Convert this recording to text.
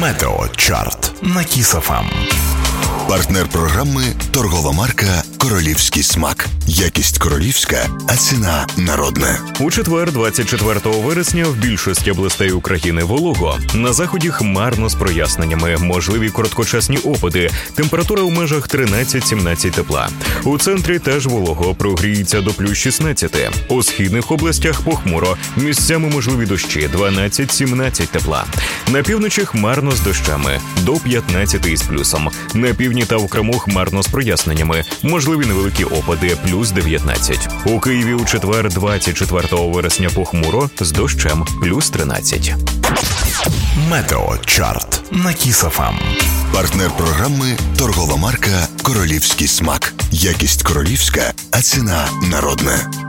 Метеочарт на Кіс ФМ. Партнер програми – торгова марка «Королівський смак». Якість королівська, а ціна народна. У четвер, 24 вересня, в більшості областей України волого. На заході хмарно з проясненнями. Можливі короткочасні опади. Температура у межах 13-17 тепла. У центрі теж волого. Прогріється до плюс 16. У східних областях похмуро. Місцями можливі дощі. 12-17 тепла. На півночі хмарно з дощами. До 15 із плюсом. На півдні та в Криму хмарно з проясненнями. Можливі невеликі опади. Плюс 19. У Києві у четвер, 24 вересня, похмуро з дощем. Плюс 13. Метеочарт на Кіс ФМ. Партнер програми – торгова марка «Королівський смак». Якість королівська, а ціна народна.